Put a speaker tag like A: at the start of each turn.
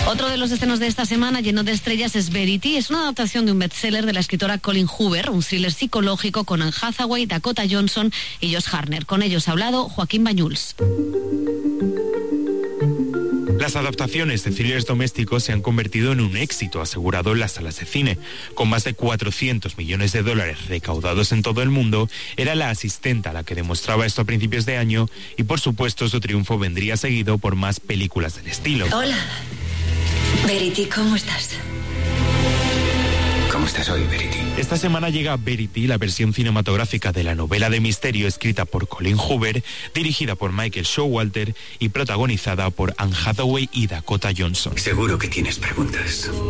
A: Otro de los estrenos de esta semana lleno de estrellas es Verity. Es una adaptación de un bestseller de la escritora Colleen Hoover, un thriller psicológico con Anne Hathaway, Dakota Johnson y Josh Hartnett. Con ellos ha hablado Joaquín Bañuls.
B: Las adaptaciones de thrillers domésticos se han convertido en un éxito asegurado en las salas de cine. Con más de 400 millones de dólares recaudados en todo el mundo, era La Asistenta la que demostraba esto a principios de año y por supuesto su triunfo vendría seguido por más películas del estilo.
C: Hola, Verity, ¿cómo estás?
D: ¿Cómo estás hoy, Verity?
B: Esta semana llega Verity, la versión cinematográfica de la novela de misterio escrita por Colleen Hoover, dirigida por Michael Showalter y protagonizada por Anne Hathaway y Dakota Johnson.
D: Seguro que tienes preguntas.